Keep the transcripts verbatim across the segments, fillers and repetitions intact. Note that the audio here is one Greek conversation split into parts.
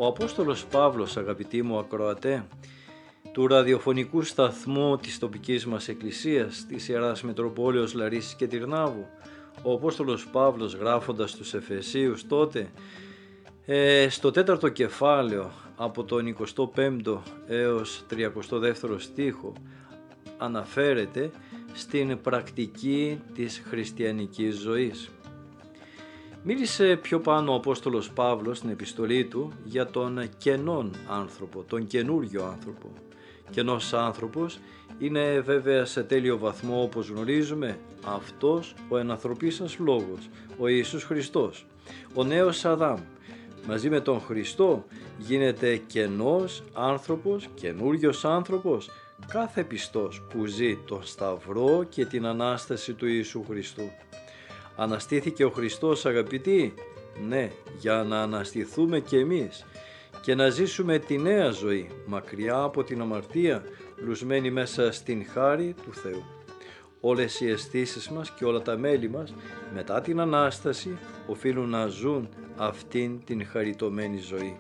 Ο Απόστολος Παύλος, αγαπητοί μου ακροατέ, του ραδιοφωνικού σταθμού της τοπικής μας εκκλησίας, της Ιεράς Μητροπόλεως Λαρίσης και Τυρνάβου, ο Απόστολος Παύλος, γράφοντας τους Εφεσίους τότε, ε, στο τέταρτο κεφάλαιο, από τον εικοστό πέμπτο έως τριακοστό δεύτερο στίχο, αναφέρεται στην πρακτική της χριστιανικής ζωής. Μίλησε πιο πάνω ο Απόστολος Παύλος στην επιστολή του για τον καινόν άνθρωπο, τον καινούριο άνθρωπο. Καινός άνθρωπος είναι βέβαια σε τέλειο βαθμό, όπως γνωρίζουμε, αυτός ο ενανθρωπίσας λόγος, ο Ιησούς Χριστός, ο νέος Αδάμ. Μαζί με τον Χριστό γίνεται καινός άνθρωπος, καινούριος άνθρωπος, κάθε πιστός που ζει τον Σταυρό και την Ανάσταση του Ιησού Χριστού. Αναστήθηκε ο Χριστός, αγαπητοί, ναι, για να αναστηθούμε κι εμείς και να ζήσουμε τη νέα ζωή, μακριά από την αμαρτία, λουσμένη μέσα στην χάρη του Θεού. Όλες οι αισθήσεις μας και όλα τα μέλη μας, μετά την Ανάσταση, οφείλουν να ζουν αυτήν την χαριτωμένη ζωή.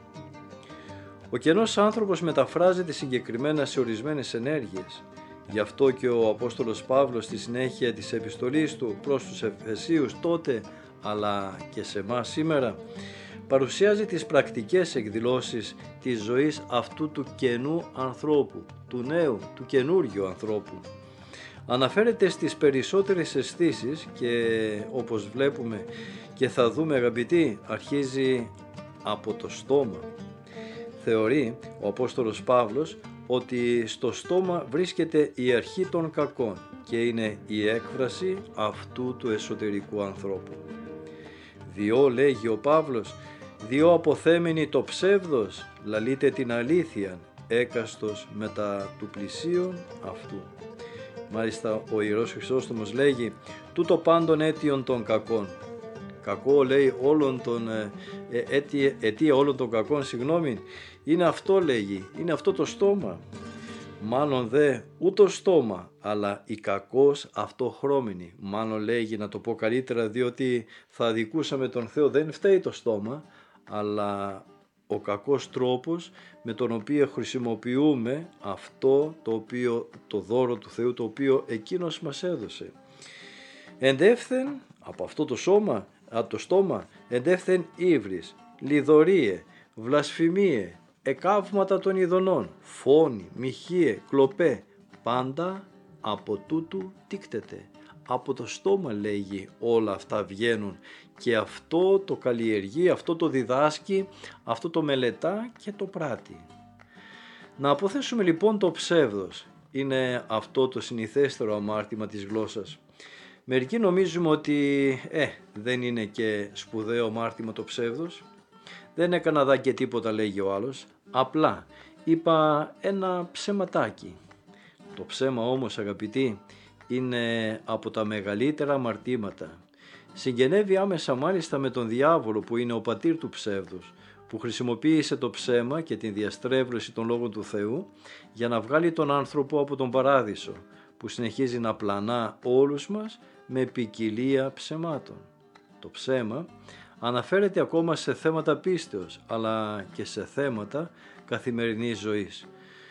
Ο καινός άνθρωπος μεταφράζεται συγκεκριμένα σε ορισμένες ενέργειες. Γι' αυτό και ο Απόστολος Παύλος στη συνέχεια της επιστολής του προς τους Εφεσίους τότε, αλλά και σε εμάς σήμερα, παρουσιάζει τις πρακτικές εκδηλώσεις της ζωής αυτού του καινού ανθρώπου, του νέου, του καινούριου ανθρώπου. Αναφέρεται στις περισσότερες αισθήσεις και όπως βλέπουμε και θα δούμε, αγαπητοί, αρχίζει από το στόμα. Θεωρεί ο Απόστολος Παύλος ότι στο στόμα βρίσκεται η αρχή των κακών και είναι η έκφραση αυτού του εσωτερικού ανθρώπου. Διό, λέγει ο Παύλος, διό αποθέμενη το ψεύδος, λαλείτε την αλήθεια, έκαστος μετά του πλησίον αυτού. Μάλιστα ο Ιερός Χρυσόστομος λέγει, τούτο πάντων αίτιον των κακών. Κακό, λέει, όλων των, ε, αίτια, αιτία όλων των κακών, συγγνώμη, είναι αυτό, λέγει, είναι αυτό το στόμα. Μάλλον δε ούτω στόμα, αλλά η κακός αυτοχρώμενη. Μάλλον, λέγει, να το πω καλύτερα, διότι θα αδικούσαμε τον Θεό, δεν φταίει το στόμα, αλλά ο κακός τρόπος με τον οποίο χρησιμοποιούμε αυτό το οποίο, το δώρο του Θεού, το οποίο εκείνος μας έδωσε. Εντεύθεν από αυτό το σώμα, από το στόμα, εντεύθεν ύβρις, λιδωρίε, βλασφημίε, εκαύματα των ειδονών, φόνοι, μοιχείε, κλοπέ, πάντα από τούτου τίκτεται. Από το στόμα, λέγει, όλα αυτά βγαίνουν και αυτό το καλλιεργεί, αυτό το διδάσκει, αυτό το μελετά και το πράττει. Να αποθέσουμε λοιπόν το ψεύδος. Είναι αυτό το συνηθέστερο αμάρτημα της γλώσσας. Μερικοί νομίζουμε ότι ε, δεν είναι και σπουδαίο αμάρτημα το ψεύδος. Δεν έκανα δα και τίποτα, λέγει ο άλλος. Απλά είπα ένα ψεματάκι. Το ψέμα όμως, αγαπητοί, είναι από τα μεγαλύτερα αμαρτήματα. Συγγενεύει άμεσα μάλιστα με τον διάβολο που είναι ο πατήρ του ψεύδους, που χρησιμοποίησε το ψέμα και την διαστρέβλωση των λόγων του Θεού για να βγάλει τον άνθρωπο από τον παράδεισο, που συνεχίζει να πλανά όλους μας με ποικιλία ψεμάτων. Το ψέμα αναφέρεται ακόμα σε θέματα πίστεως, αλλά και σε θέματα καθημερινής ζωής.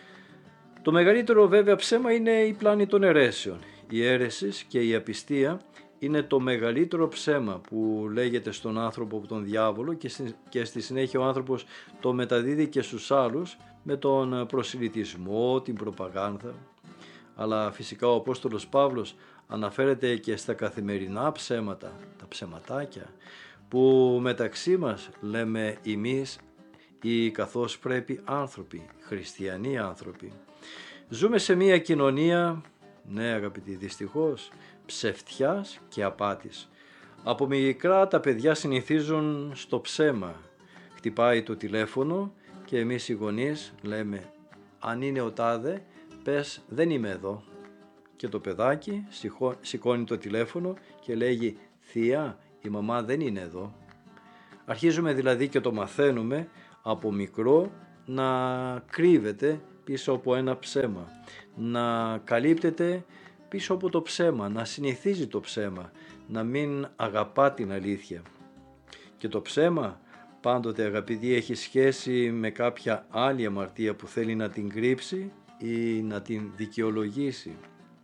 Το μεγαλύτερο βέβαια ψέμα είναι η πλάνη των αιρέσεων. Η αίρεση και η απιστία είναι το μεγαλύτερο ψέμα που λέγεται στον άνθρωπο από τον διάβολο και στη συνέχεια ο άνθρωπος το μεταδίδει και στους άλλους με τον προσιλητισμό, την προπαγάνδα. Αλλά φυσικά ο Απόστολος Παύλος αναφέρεται και στα καθημερινά ψέματα, τα ψεματάκια, που μεταξύ μας λέμε εμείς ή καθώς πρέπει άνθρωποι, χριστιανοί άνθρωποι. Ζούμε σε μια κοινωνία, ναι αγαπητοί, δυστυχώς, ψευτιάς και απάτης. Από μικρά τα παιδιά συνηθίζουν στο ψέμα. Χτυπάει το τηλέφωνο και εμείς οι γονείς λέμε, αν είναι ο τάδε, πες δεν είμαι εδώ. Και το παιδάκι σηκώνει το τηλέφωνο και λέγει, θεία, η μαμά δεν είναι εδώ. Αρχίζουμε δηλαδή και το μαθαίνουμε από μικρό να κρύβεται πίσω από ένα ψέμα, να καλύπτεται πίσω από το ψέμα, να συνηθίζει το ψέμα, να μην αγαπά την αλήθεια. Και το ψέμα πάντοτε αγαπητοί έχει σχέση με κάποια άλλη αμαρτία που θέλει να την κρύψει ή να την δικαιολογήσει.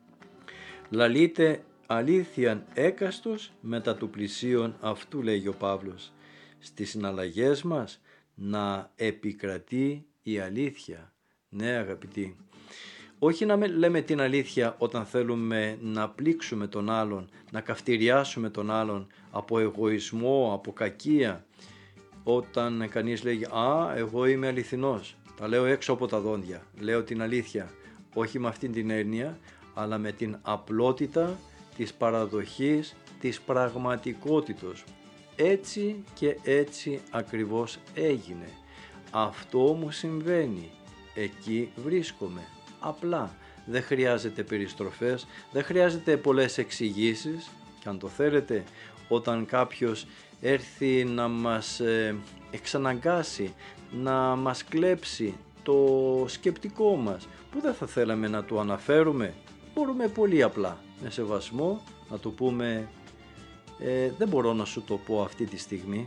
Λαλείτε αλήθειαν έκαστος μετά του πλησίον αυτού, λέγει ο Παύλος. Στις συναλλαγές μας να επικρατεί η αλήθεια. Ναι αγαπητοί, όχι να λέμε την αλήθεια όταν θέλουμε να πλήξουμε τον άλλον, να καυτηριάσουμε τον άλλον από εγωισμό, από κακία. Όταν κανείς λέγει «Α, εγώ είμαι αληθινός, τα λέω έξω από τα δόντια, λέω την αλήθεια», όχι με αυτήν την έννοια, αλλά με την απλότητα της παραδοχής, της πραγματικότητος. Έτσι και έτσι ακριβώς έγινε. Αυτό μου συμβαίνει. Εκεί βρίσκομαι. Απλά. Δεν χρειάζεται περιστροφές, δεν χρειάζεται πολλές εξηγήσεις. Και αν το θέλετε, όταν κάποιος έρθει να μας ε, εξαναγκάσει, να μας κλέψει το σκεπτικό μας, που δεν θα θέλαμε να του αναφέρουμε, μπορούμε πολύ απλά, με σεβασμό, να του πούμε ε, «Δεν μπορώ να σου το πω αυτή τη στιγμή».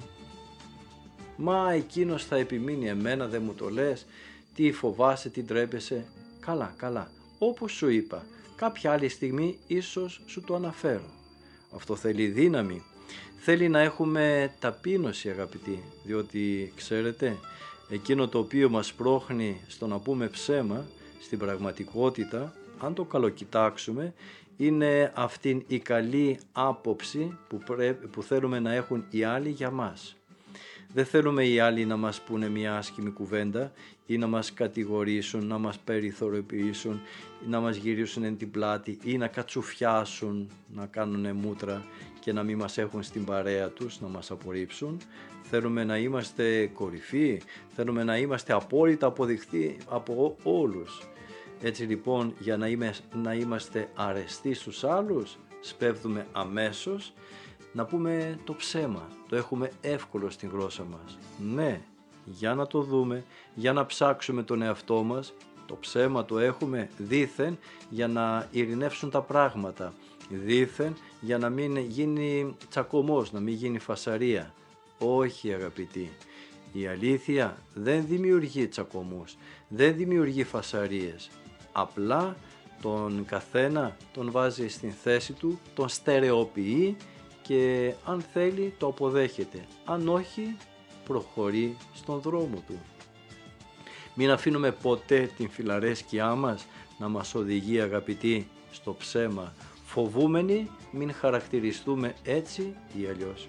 «Μα εκείνος θα επιμείνει, εμένα δεν μου το λες, τι φοβάσαι, τι ντρέπεσαι». «Καλά, καλά, όπως σου είπα, κάποια άλλη στιγμή ίσως σου το αναφέρω». Αυτό θέλει δύναμη, θέλει να έχουμε ταπείνωση αγαπητοί, διότι ξέρετε, εκείνο το οποίο μας πρόχνει στο να πούμε ψέμα, στην πραγματικότητα, αν το καλοκοιτάξουμε, είναι αυτήν η καλή άποψη που, πρέπει, που θέλουμε να έχουν οι άλλοι για μας. Δεν θέλουμε οι άλλοι να μας πούνε μια άσχημη κουβέντα ή να μας κατηγορήσουν, να μας περιθωριοποιήσουν, να μας γυρίσουν εν την πλάτη ή να κατσουφιάσουν, να κάνουν μούτρα και να μην μας έχουν στην παρέα τους, να μας απορρίψουν. Θέλουμε να είμαστε κορυφή, θέλουμε να είμαστε απόλυτα αποδεικτοί από όλους. Έτσι λοιπόν, για να, είμαι, να είμαστε αρεστοί στους άλλους, σπέβδουμε αμέσως να πούμε το ψέμα. Το έχουμε εύκολο στην γλώσσα μας. Ναι, για να το δούμε, για να ψάξουμε τον εαυτό μας. Το ψέμα το έχουμε δήθεν για να ειρηνεύσουν τα πράγματα. Δήθεν για να μην γίνει τσακωμός, να μην γίνει φασαρία. Όχι αγαπητοί, η αλήθεια δεν δημιουργεί τσακωμούς, δεν δημιουργεί φασαρίες. Απλά τον καθένα τον βάζει στην θέση του, τον στερεοποιεί και αν θέλει το αποδέχεται, αν όχι προχωρεί στον δρόμο του. Μην αφήνουμε ποτέ την φιλαρέσκειά μας να μας οδηγεί αγαπητοί στο ψέμα, φοβούμενοι μην χαρακτηριστούμε έτσι ή αλλιώς.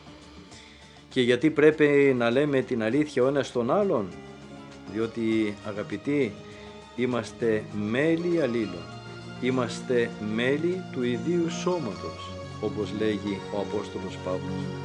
Και γιατί πρέπει να λέμε την αλήθεια ο ένας στον άλλον? Διότι αγαπητοί, είμαστε μέλη αλλήλων, είμαστε μέλη του ιδίου σώματος, όπως λέγει ο Απόστολος Παύλος.